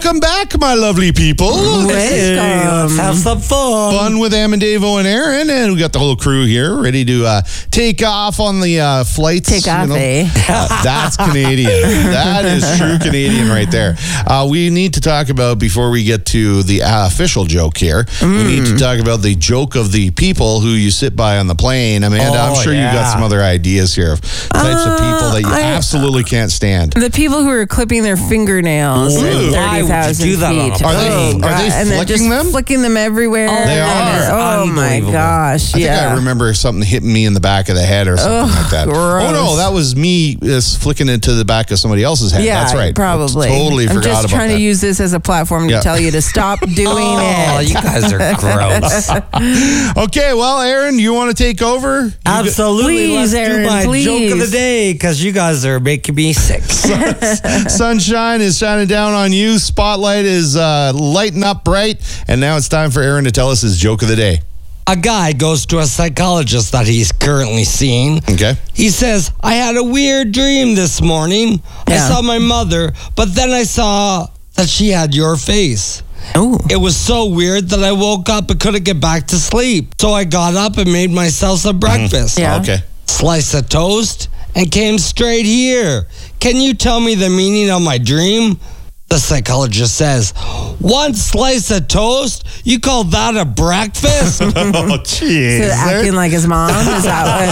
Welcome back, my lovely people. Let's have some Fun with Am and Davo and Aaron, and we got the whole crew here ready to take off on the flights. Take off, eh? That's Canadian. That is true Canadian right there. We need to talk about, before we get to the official joke here, we need to talk about the joke of the people who you sit by on the plane. Amanda, I'm sure you got some other ideas here of types of people that you absolutely can't stand. The people who are clipping their fingernails at 30,000 do that on a feet. plane? Are they and then just flicking them? flicking them everywhere. They are. Oh my gosh! I think I remember something hitting me in the back of the head or something like that. Gross. Oh no, that was me flicking it to the back of somebody else's head. Yeah, That's right. probably. Totally forgot about that. I'm just trying to use this as a platform to tell you to stop doing Oh, it. you guys are gross. Okay, well, Aaron, you want to take over? Absolutely. Please, Let's Aaron, do my please. joke of the day because you guys are making me sick. Sunshine is shining down on you. Spotlight is lighting up bright. And now it's time for Aaron to tell us his joke of the day. A guy goes to a psychologist that he's currently seeing. Okay. He says, I had a weird dream this morning. I saw my mother, but then I saw that she had your face. Oh. It was so weird that I woke up and couldn't get back to sleep. So I got up and made myself some breakfast. Yeah. Okay. Slice of toast and came straight here. Can you tell me the meaning of my dream? The psychologist says, one slice of toast? You call that a breakfast? Oh, jeez. So acting like his mom? Is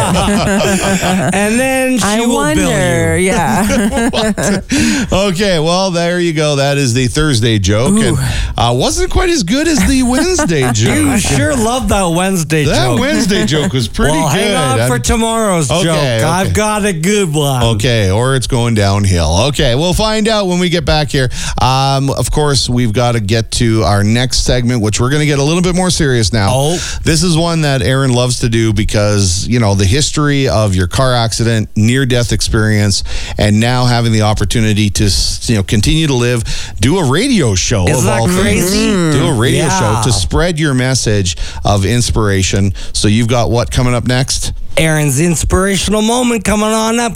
that what? And then she I will wonder. bill you. Yeah. Okay, well, there you go. That is the Thursday joke. And wasn't quite as good as the Wednesday joke. You sure love that Wednesday That joke. Wednesday joke was pretty Well, good. hang on for tomorrow's Okay, joke. okay. I've got a good one. Okay, or it's going downhill. Okay, we'll find out when we get back here. Of course, we've got to get to our next segment, which we're going to get a little bit more serious now. Oh. This is one that Aaron loves to do because, you know, the history of your car accident, near-death experience, and now having the opportunity to, you know, continue to live, do a radio show. Isn't that crazy? Do a radio show to spread your message of inspiration. So you've got what coming up next? Aaron's inspirational moment coming on up.